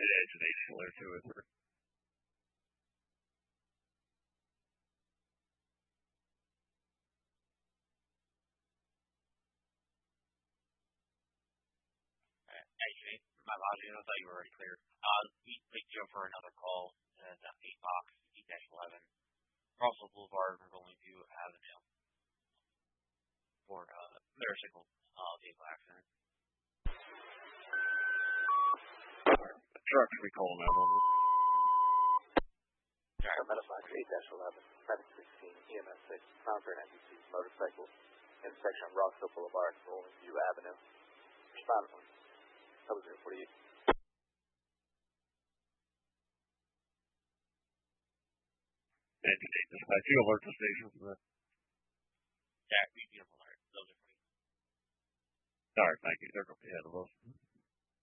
it's an 8 footer to it. Actually, my apologies. I thought you were already clear. We picked you up for another call at 8 box, E-11, Russell Boulevard, Rolling View Avenue for motorcycle vehicle accident. The truck's recalling out on it. Medified 8-11, Medic 16, EMS 6, found for an NBC motorcycle, intersection of Rockville Boulevard, Rolling View Avenue. Respond one. That was 048. Engine 8 dispatch. You alert the station for that. Yeah, we alert. Those are free. Alright, thank you. They're going to be ahead of us.